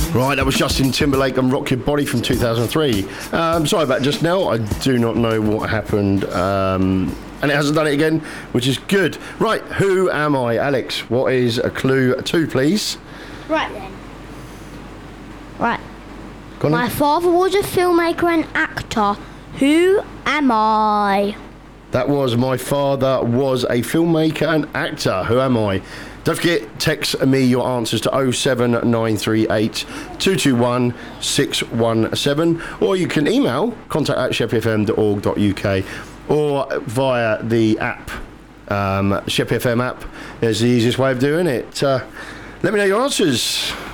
Right, that was Justin Timberlake and Rock Your Body from 2003. Sorry about just now. I do not know what happened. And it hasn't done it again, which is good. Right, who am I? Alex, what is a clue 2, please? Right then. Right. Go on My then. father was a filmmaker and actor. Who am I? That was my father was a filmmaker and actor. Who am I? Don't forget, text me your answers to 07938 221 617, or you can email contact@sheppeyfm.org.uk, or via the app, Sheppey FM app is the easiest way of doing it. Let me know your answers.